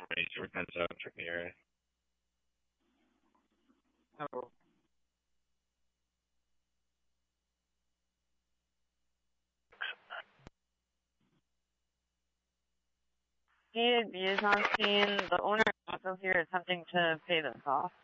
We're kind of tricky area. Oh. He is on scene. The owner also here attempting to pay this off.